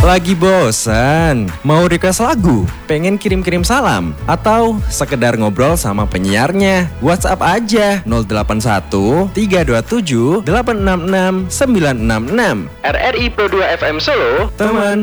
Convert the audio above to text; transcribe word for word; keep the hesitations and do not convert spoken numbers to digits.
Lagi bosan? Mau request lagu? Pengen kirim-kirim salam? Atau sekedar ngobrol sama penyiarnya? WhatsApp aja nol delapan satu tiga dua tujuh delapan enam enam sembilan enam enam. R R I Pro dua F M Solo, teman